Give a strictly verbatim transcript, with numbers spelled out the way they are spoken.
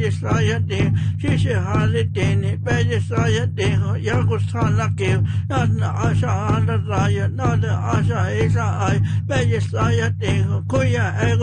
Sayate, Shisha Halitene, Beji Sayate, Yagusana Kill, not Asha Raya, not Asha Isa, Beji Sayate, Kuya